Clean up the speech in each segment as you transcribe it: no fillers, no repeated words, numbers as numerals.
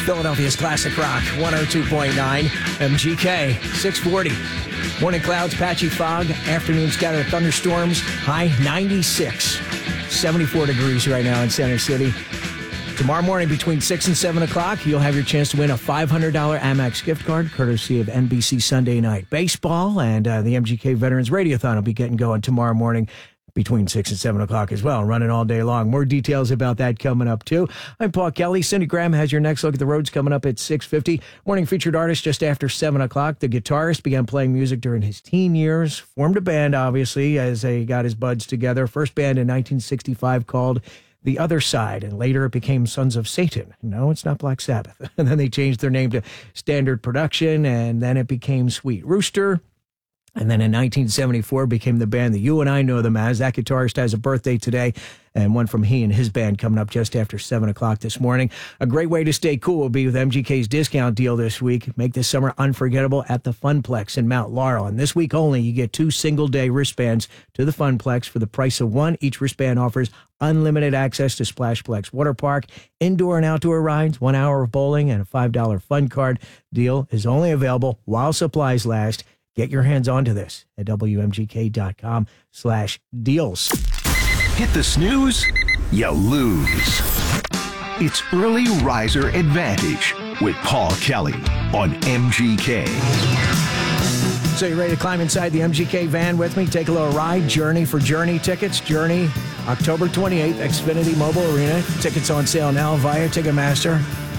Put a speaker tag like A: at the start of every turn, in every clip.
A: Philadelphia's Classic Rock, 102.9, MGK, 640. Morning clouds, patchy fog, afternoon scattered thunderstorms, high 96. 74 degrees right now in Center City. Tomorrow morning between 6 and 7 o'clock, you'll have your chance to win a $500 Amex gift card, courtesy of NBC Sunday Night Baseball, and the MGK Veterans Radiothon will be getting going tomorrow morning between 6 and 7 o'clock as well, running all day long. More details about that coming up, too. I'm Paul Kelly. Cindy Graham has your next look at the roads coming up at 6:50. Morning featured artist just after 7 o'clock. The guitarist began playing music during his teen years, formed a band, obviously, as he got his buds together. First band in 1965 called The Other Side, and later it became Sons of Satan. No, it's not Black Sabbath. And then they changed their name to Standard Production, and then it became Sweet Rooster. And then in 1974 became the band that you and I know them as. That guitarist has a birthday today, and one from he and his band coming up just after 7 o'clock this morning. A great way to stay cool will be with MGK's discount deal this week. Make this summer unforgettable at the Funplex in Mount Laurel. And this week only, you get 2 single-day wristbands to the Funplex for the price of 1. Each wristband offers unlimited access to Splashplex Water Park, indoor and outdoor rides, 1 hour of bowling, and a $5 fun card. Deal is only available while supplies last. Get your hands onto this at WMGK.com/deals.
B: Hit the snooze, you lose. It's Early Riser Advantage with Paul Kelly on MGK.
A: So you ready to climb inside the MGK van with me? Take a little ride. Journey for Journey tickets. Journey, October 28th, Xfinity Mobile Arena. Tickets on sale now via Ticketmaster.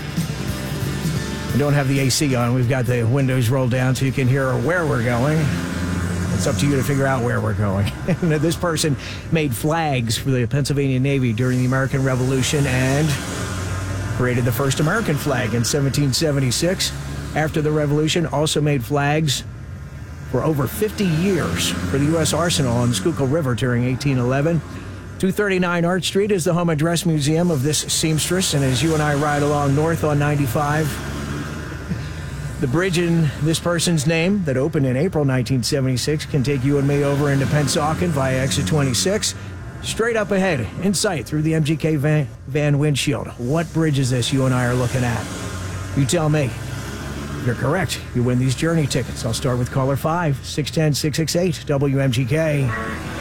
A: We don't have the AC on. We've got the windows rolled down so you can hear where we're going. It's up to you to figure out where we're going. This person made flags for the Pennsylvania Navy during the American Revolution and created the first American flag in 1776. After the Revolution, also made flags for over 50 years for the U.S. Arsenal on the Schuylkill River during 1811. 239 Art Street is the home and dress museum of this seamstress, and as you and I ride along north on 95, the bridge in this person's name that opened in April 1976 can take you and me over into Pennsauken via exit 26. Straight up ahead, in sight through the MGK van windshield. What bridge is this you and I are looking at? You tell me. You're correct. You win these Journey tickets. I'll start with caller 5, 610-668, WMGK.